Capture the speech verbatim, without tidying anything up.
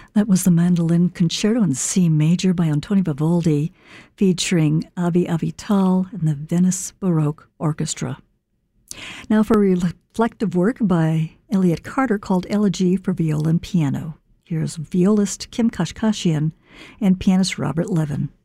That was the Mandolin Concerto in C Major by Antonio Vivaldi, featuring Avi Avital and the Venice Baroque Orchestra. Now for a reflective work by Elliott Carter called Elegy for Viola and Piano. Here's violist Kim Kashkashian and pianist Robert Levin.